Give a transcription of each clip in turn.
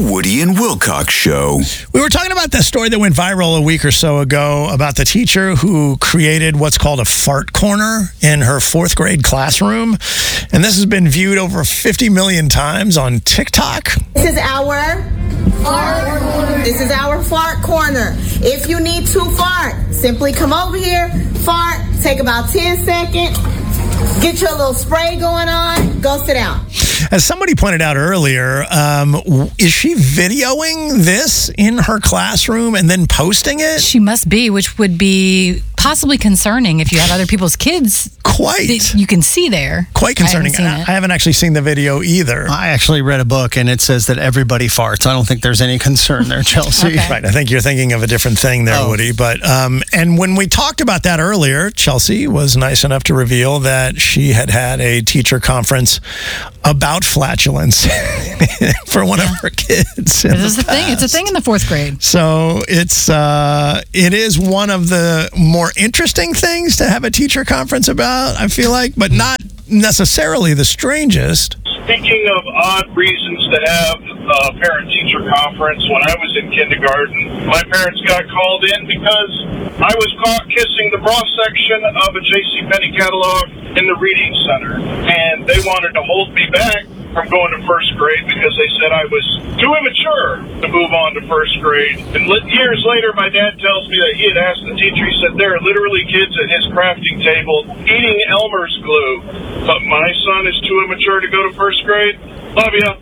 Woody and Wilcox Show. We were talking about the story that went viral a week or so ago about the teacher who created what's called a fart corner in her fourth grade classroom. And this has been viewed over 50 million times on TikTok. This is our fart corner. If you need to fart, simply come over here, fart, take about 10 seconds, get your little spray going on, go sit down. As somebody pointed out earlier, is she videoing this in her classroom and then posting it? She must be, which would be possibly concerning if you have other people's kids. Quite. You can see there. Quite concerning. I haven't actually seen the video either. I actually read a book, and it says that everybody farts. I don't think there's any concern there, Chelsea. Okay. Right. I think you're thinking of a different thing there, Woody. But and when we talked about that earlier, Chelsea was nice enough to reveal that she had a teacher conference about flatulence for one of her kids. This is a thing. It's a thing in the fourth grade. So it is one of the more interesting things to have a teacher conference about, I feel like, but not necessarily the strangest. Speaking of odd reasons to have a parent-teacher conference, when I was in kindergarten, my parents got called in because I was caught kissing the bra section of a JCPenney catalog in the reading center, and they wanted to hold me back from going to first grade because they said I was too immature to move on to first grade. And years later, my dad tells me that he had asked the teacher, he said, there are literally kids at his crafting table eating Elmer's glue, but my son is too immature to go to first grade. Love ya.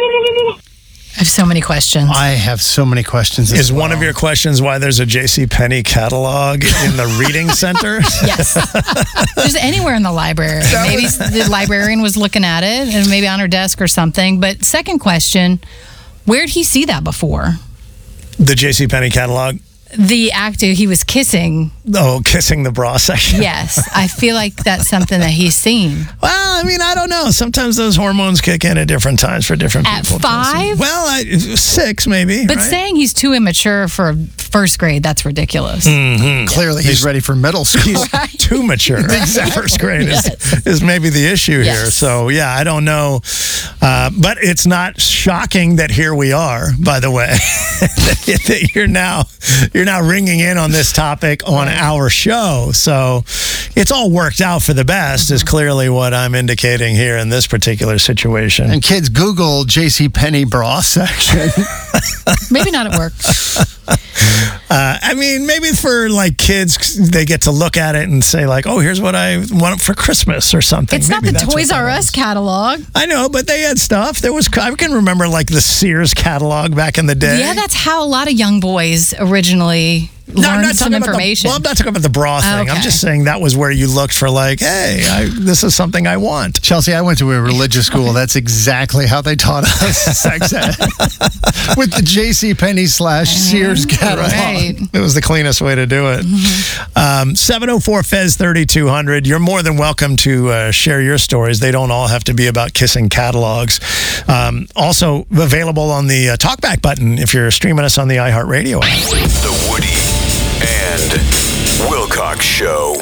I have so many questions. I have so many questions. Is one of your questions why there's a JCPenney catalog in the reading center? Yes. There's anywhere in the library. Maybe the librarian was looking at it and maybe on her desk or something. But second question, where'd he see that before? The JCPenney catalog? The actor he was kissing. Oh, kissing the bra section. Yes. I feel like that's something that he's seen. Well, I mean, I don't know. Sometimes those hormones kick in at different times for different people. At 5? Well, 6 maybe. But right? saying he's too immature for first grade, that's ridiculous. Mm-hmm. Clearly, he's ready for middle school. He's too mature. First grade is maybe the issue here. So, yeah, I don't know. But it's not shocking that here we are, by the way, that you're now ringing in on this topic on our show. So it's all worked out for the best is clearly what I'm indicating here in this particular situation. And kids, Google JCPenney bra section. Maybe not at work. I mean, maybe for like kids, they get to look at it and say like, oh, here's what I want for Christmas or something. It's maybe not the Toys R Us catalog. I know, but they had stuff. I can remember like the Sears catalog back in the day. Yeah, that's how a lot of young boys originally learned some information. I'm not talking about the bra thing. Okay. I'm just saying that was where you looked for like, hey, this is something I want. Chelsea, I went to a religious school. That's exactly how they taught us sex ed. With the JCPenney / Sears catalog. Right. It was the cleanest way to do it. 704-FEZ-3200. You're more than welcome to share your stories. They don't all have to be about kissing catalogs. Also available on the talkback button if you're streaming us on the iHeartRadio app. The Woody and Wilcox Show.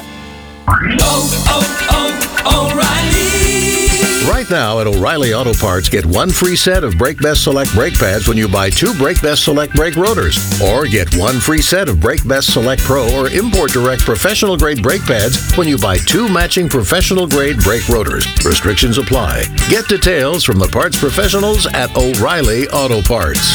O'Reilly. Right now at O'Reilly Auto Parts, get one free set of Brake Best Select brake pads when you buy 2 Brake Best Select brake rotors. Or get one free set of Brake Best Select Pro or Import Direct professional grade brake pads when you buy 2 matching professional grade brake rotors. Restrictions apply. Get details from the parts professionals at O'Reilly Auto Parts.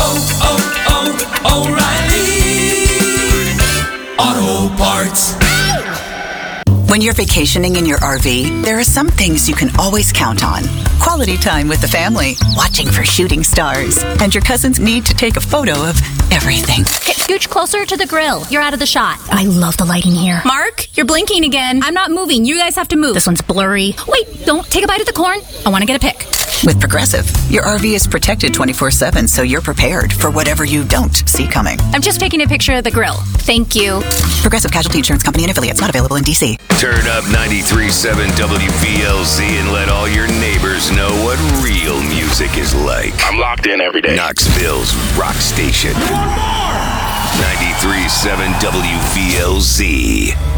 O'Reilly Auto Parts. When you're vacationing in your RV, there are some things you can always count on. Quality time with the family, watching for shooting stars, and your cousin's need to take a photo of everything. Scooch closer to the grill. You're out of the shot. I love the lighting here. Mark, you're blinking again. I'm not moving. You guys have to move. This one's blurry. Wait, don't take a bite of the corn. I want to get a pic. With Progressive, your RV is protected 24/7, so you're prepared for whatever you don't see coming. I'm just taking a picture of the grill. Thank you. Progressive Casualty Insurance Company and affiliates, not available in D.C. Turn up 93.7 WVLC and let all your neighbors know what real music is like. I'm locked in every day. Knoxville's rock station. 93.7 WVLC.